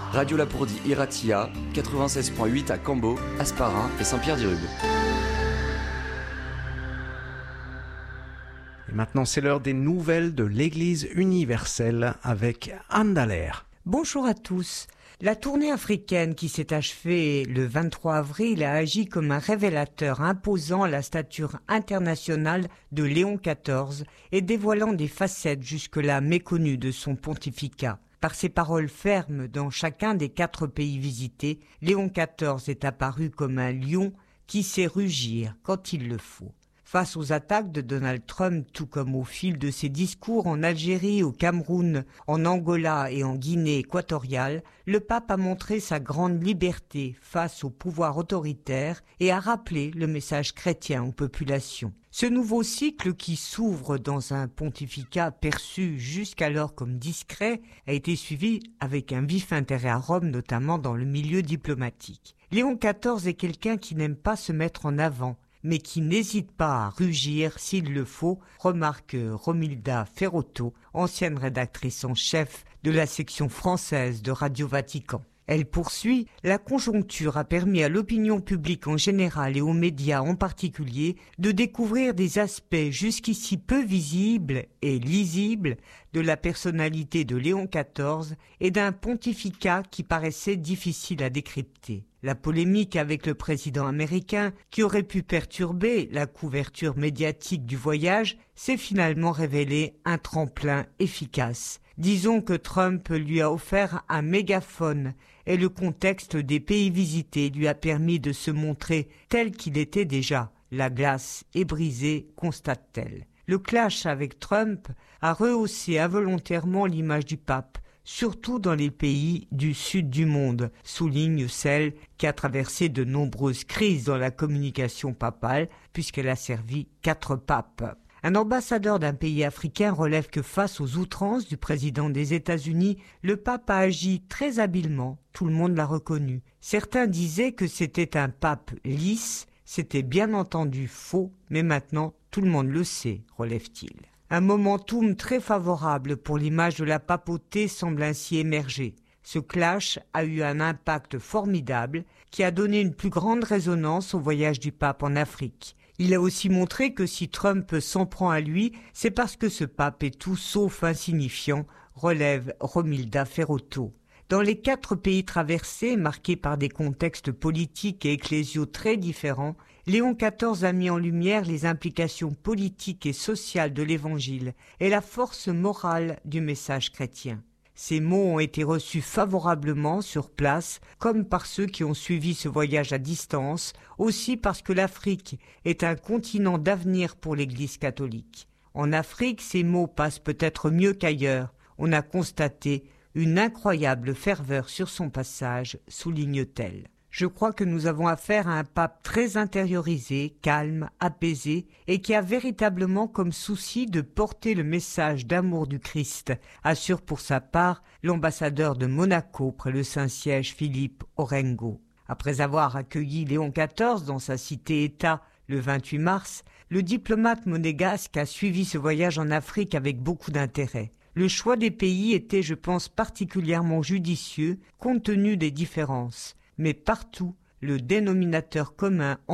Radio Lapourdie Iratia, 96.8 à Cambo, Hasparren et Saint-Pierre-d'Irube. Et maintenant, c'est l'heure des nouvelles de l'Église universelle avec Anne Dallaire. Bonjour à tous. La tournée africaine qui s'est achevée le 23 avril a agi comme un révélateur imposant la stature internationale de Léon XIV et dévoilant des facettes jusque-là méconnues de son pontificat. Par ses paroles fermes dans chacun des 4 pays visités, Léon XIV est apparu comme un lion qui sait rugir quand il le faut. Face aux attaques de Donald Trump, tout comme au fil de ses discours en Algérie, au Cameroun, en Angola et en Guinée équatoriale, le pape a montré sa grande liberté face au pouvoir autoritaire et a rappelé le message chrétien aux populations. Ce nouveau cycle qui s'ouvre dans un pontificat perçu jusqu'alors comme discret a été suivi avec un vif intérêt à Rome, notamment dans le milieu diplomatique. Léon XIV est quelqu'un qui n'aime pas se mettre en avant, mais qui n'hésite pas à rugir s'il le faut, remarque Romilda Ferrotto, ancienne rédactrice en chef de la section française de Radio Vatican. Elle poursuit, la conjoncture a permis à l'opinion publique en général et aux médias en particulier de découvrir des aspects jusqu'ici peu visibles et lisibles de la personnalité de Léon XIV et d'un pontificat qui paraissait difficile à décrypter. La polémique avec le président américain, qui aurait pu perturber la couverture médiatique du voyage, s'est finalement révélée un tremplin efficace. Disons que Trump lui a offert un mégaphone et le contexte des pays visités lui a permis de se montrer tel qu'il était déjà. La glace est brisée, constate-t-elle. Le clash avec Trump a rehaussé involontairement l'image du pape, surtout dans les pays du sud du monde, souligne celle qui a traversé de nombreuses crises dans la communication papale, puisqu'elle a servi 4 papes. Un ambassadeur d'un pays africain relève que face aux outrances du président des États-Unis, le pape a agi très habilement, tout le monde l'a reconnu. Certains disaient que c'était un pape lisse, c'était bien entendu faux, mais maintenant tout le monde le sait, relève-t-il. Un momentum très favorable pour l'image de la papauté semble ainsi émerger. Ce clash a eu un impact formidable qui a donné une plus grande résonance au voyage du pape en Afrique. Il a aussi montré que si Trump s'en prend à lui, c'est parce que ce pape est tout sauf insignifiant, relève Romilda Ferrotto. Dans les 4 pays traversés, marqués par des contextes politiques et ecclésiaux très différents, Léon XIV a mis en lumière les implications politiques et sociales de l'Évangile et la force morale du message chrétien. Ces mots ont été reçus favorablement sur place, comme par ceux qui ont suivi ce voyage à distance, aussi parce que l'Afrique est un continent d'avenir pour l'Église catholique. En Afrique, ces mots passent peut-être mieux qu'ailleurs. On a constaté une incroyable ferveur sur son passage, souligne-t-elle. Je crois que nous avons affaire à un pape très intériorisé, calme, apaisé et qui a véritablement comme souci de porter le message d'amour du Christ, assure pour sa part l'ambassadeur de Monaco près le Saint-Siège Philippe Orengo. Après avoir accueilli Léon XIV dans sa cité-État le 28 mars, le diplomate monégasque a suivi ce voyage en Afrique avec beaucoup d'intérêt. Le choix des pays était, je pense, particulièrement judicieux compte tenu des différences. Mais partout, le dénominateur commun